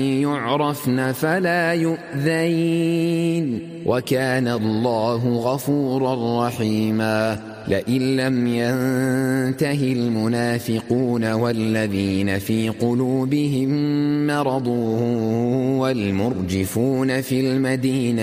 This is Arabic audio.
يعرفن فلا يؤذين وكان الله غفورا رحيما لئن لم ينته المنافقون والذين في قلوبهم مرض والمرجفون في المدينة